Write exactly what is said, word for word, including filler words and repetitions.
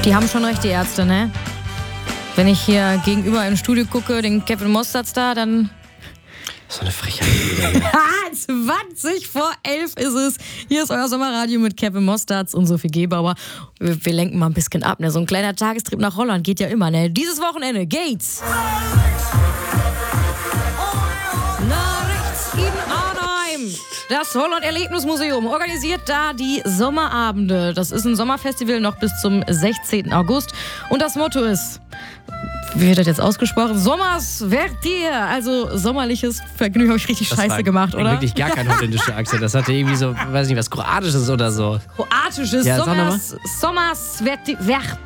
Die haben schon recht, die Ärzte, ne? Wenn ich hier gegenüber im Studio gucke, den Kevin Mostards da, dann... So eine Frechheit. zwanzig vor elf ist es. Hier ist euer Sommerradio mit Kevin Mostards und Sophie Gebauer. Wir, wir lenken mal ein bisschen ab, ne? So ein kleiner Tagestrip nach Holland geht ja immer, ne? Dieses Wochenende geht's nach rechts in Arnheim. Das Holland-Erlebnismuseum organisiert da die Sommerabende. Das ist ein Sommerfestival noch bis zum sechzehnten August. Und das Motto ist... Wie wird das jetzt ausgesprochen? Sommers Vertier, also sommerliches Vergnügen. Habe ich richtig das scheiße war gemacht, oder? Wirklich gar kein holländischer Akzent. Das hatte irgendwie so, weiß nicht was, Kroatisches oder so. Kroatisches, Ja, Sommers, Sommers Vertier.